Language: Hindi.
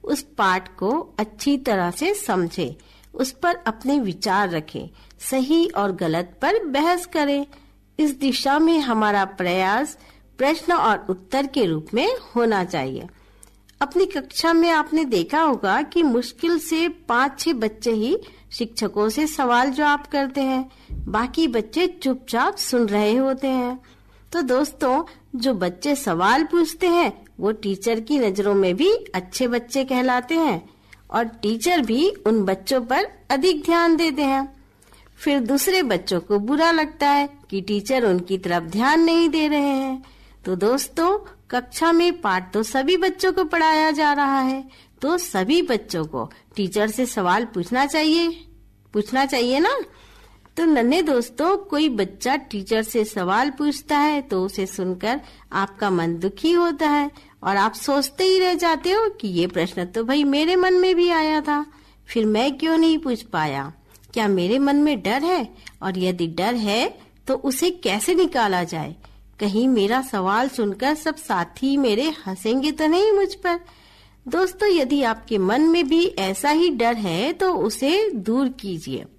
उस पाठ को अच्छी तरह से समझे, उस पर अपने विचार रखें, सही और गलत पर बहस करें। इस दिशा में हमारा प्रयास प्रश्न और उत्तर के रूप में होना चाहिए। अपनी कक्षा में आपने देखा होगा कि मुश्किल से 5-6 बच्चे ही शिक्षकों से सवाल जवाब करते हैं, बाकी बच्चे चुपचाप सुन रहे होते हैं। तो दोस्तों, जो बच्चे सवाल पूछते हैं वो टीचर की नजरों में भी अच्छे बच्चे कहलाते हैं और टीचर भी उन बच्चों पर अधिक ध्यान देते हैं। फिर दूसरे बच्चों को बुरा लगता है कि टीचर उनकी तरफ ध्यान नहीं दे रहे हैं। तो दोस्तों, कक्षा में पाठ तो सभी बच्चों को पढ़ाया जा रहा है, तो सभी बच्चों को टीचर से सवाल पूछना चाहिए ना। तो नन्हे दोस्तों, कोई बच्चा टीचर से सवाल पूछता है तो उसे सुनकर आपका मन दुखी होता है और आप सोचते ही रह जाते हो कि ये प्रश्न तो भाई मेरे मन में भी आया था, फिर मैं क्यों नहीं पूछ पाया? क्या मेरे मन में डर है? और यदि डर है तो उसे कैसे निकाला जाए? कहीं मेरा सवाल सुनकर सब साथी मेरे हंसेंगे तो नहीं मुझ पर? दोस्तों, यदि आपके मन में भी ऐसा ही डर है तो उसे दूर कीजिए।